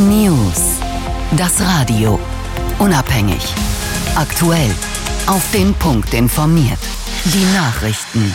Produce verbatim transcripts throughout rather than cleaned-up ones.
News. Das Radio. Unabhängig. Aktuell. Auf den Punkt informiert. Die Nachrichten.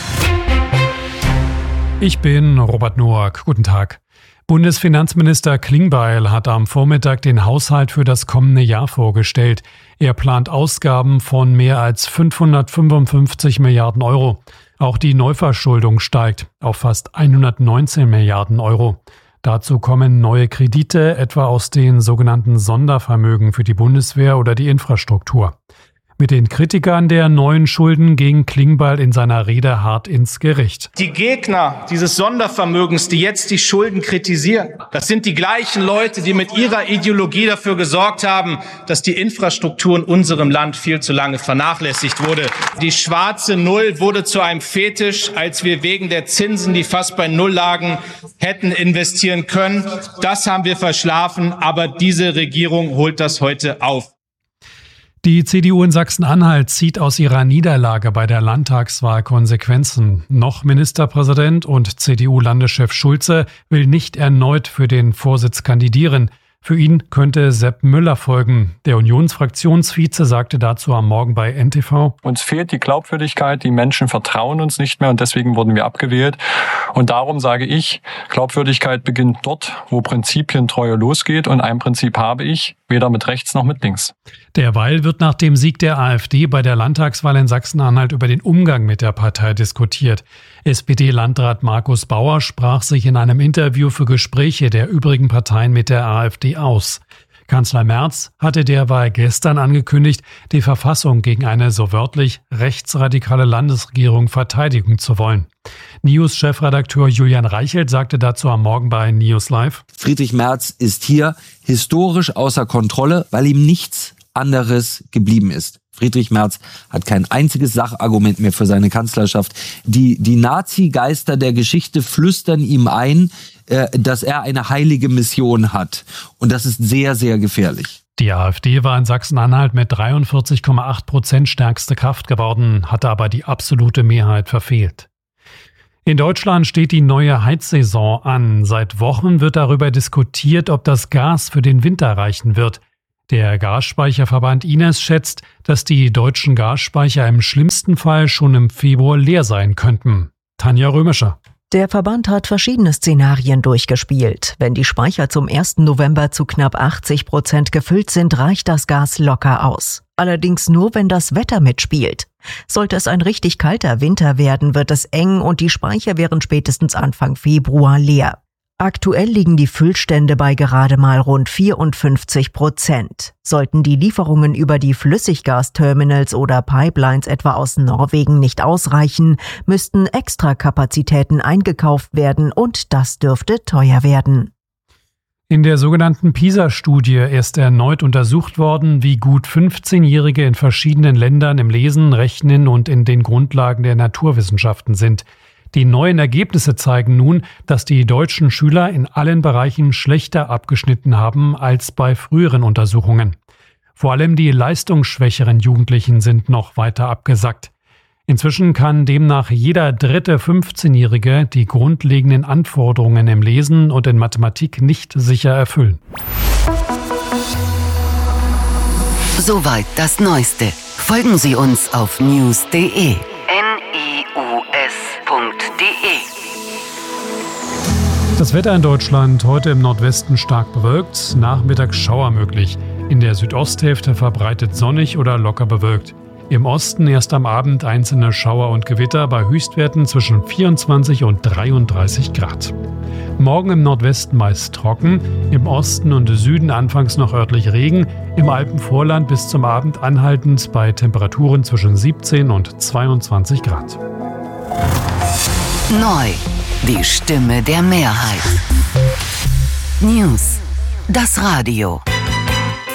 Ich bin Robert Noack. Guten Tag. Bundesfinanzminister Klingbeil hat am Vormittag den Haushalt für das kommende Jahr vorgestellt. Er plant Ausgaben von mehr als fünfhundertfünfundfünfzig Milliarden Euro. Auch die Neuverschuldung steigt auf fast hundertneunzehn Milliarden Euro. Dazu kommen neue Kredite, etwa aus den sogenannten Sondervermögen für die Bundeswehr oder die Infrastruktur. Mit den Kritikern der neuen Schulden ging Klingbeil in seiner Rede hart ins Gericht. Die Gegner dieses Sondervermögens, die jetzt die Schulden kritisieren, das sind die gleichen Leute, die mit ihrer Ideologie dafür gesorgt haben, dass die Infrastruktur in unserem Land viel zu lange vernachlässigt wurde. Die schwarze Null wurde zu einem Fetisch, als wir wegen der Zinsen, die fast bei Null lagen, hätten investieren können. Das haben wir verschlafen, aber diese Regierung holt das heute auf. Die C D U in Sachsen-Anhalt zieht aus ihrer Niederlage bei der Landtagswahl Konsequenzen. Noch Ministerpräsident und C D U-Landeschef Schulze will nicht erneut für den Vorsitz kandidieren. Für ihn könnte Sepp Müller folgen. Der Unionsfraktionsvize sagte dazu am Morgen bei N T V: Uns fehlt die Glaubwürdigkeit, die Menschen vertrauen uns nicht mehr und deswegen wurden wir abgewählt. Und darum sage ich, Glaubwürdigkeit beginnt dort, wo Prinzipientreue losgeht, und ein Prinzip habe ich, weder mit rechts noch mit links. Derweil wird nach dem Sieg der AfD bei der Landtagswahl in Sachsen-Anhalt über den Umgang mit der Partei diskutiert. S P D-Landrat Markus Bauer sprach sich in einem Interview für Gespräche der übrigen Parteien mit der AfD aus. Kanzler Merz hatte derweil gestern angekündigt, die Verfassung gegen eine so wörtlich rechtsradikale Landesregierung verteidigen zu wollen. News-Chefredakteur Julian Reichelt sagte dazu am Morgen bei News Live: Friedrich Merz ist hier historisch außer Kontrolle, weil ihm nichts anderes geblieben ist. Friedrich Merz hat kein einziges Sachargument mehr für seine Kanzlerschaft. Die, die Nazi-Geister der Geschichte flüstern ihm ein, äh, dass er eine heilige Mission hat. Und das ist sehr, sehr gefährlich. Die AfD war in Sachsen-Anhalt mit dreiundvierzig Komma acht Prozent stärkste Kraft geworden, hatte aber die absolute Mehrheit verfehlt. In Deutschland steht die neue Heizsaison an. Seit Wochen wird darüber diskutiert, ob das Gas für den Winter reichen wird. Der Gasspeicherverband I N E S schätzt, dass die deutschen Gasspeicher im schlimmsten Fall schon im Februar leer sein könnten. Tanja Römischer. Der Verband hat verschiedene Szenarien durchgespielt. Wenn die Speicher zum ersten November zu knapp achtzig Prozent gefüllt sind, reicht das Gas locker aus. Allerdings nur, wenn das Wetter mitspielt. Sollte es ein richtig kalter Winter werden, wird es eng und die Speicher wären spätestens Anfang Februar leer. Aktuell liegen die Füllstände bei gerade mal rund vierundfünfzig Prozent. Sollten die Lieferungen über die Flüssiggasterminals oder Pipelines etwa aus Norwegen nicht ausreichen, müssten Extrakapazitäten eingekauft werden und das dürfte teuer werden. In der sogenannten PISA-Studie ist erneut untersucht worden, wie gut fünfzehnjährige in verschiedenen Ländern im Lesen, Rechnen und in den Grundlagen der Naturwissenschaften sind. Die neuen Ergebnisse zeigen nun, dass die deutschen Schüler in allen Bereichen schlechter abgeschnitten haben als bei früheren Untersuchungen. Vor allem die leistungsschwächeren Jugendlichen sind noch weiter abgesackt. Inzwischen kann demnach jeder dritte fünfzehnjährige die grundlegenden Anforderungen im Lesen und in Mathematik nicht sicher erfüllen. Soweit das Neueste. Folgen Sie uns auf news punkt de. Das Wetter in Deutschland heute im Nordwesten stark bewölkt, nachmittags Schauer möglich. In der Südosthälfte verbreitet sonnig oder locker bewölkt. Im Osten erst am Abend einzelne Schauer und Gewitter bei Höchstwerten zwischen vierundzwanzig und dreiunddreißig Grad. Morgen im Nordwesten meist trocken, im Osten und Süden anfangs noch örtlich Regen, im Alpenvorland bis zum Abend anhaltend bei Temperaturen zwischen siebzehn und zweiundzwanzig Grad. Neu. Die Stimme der Mehrheit. News. Das Radio.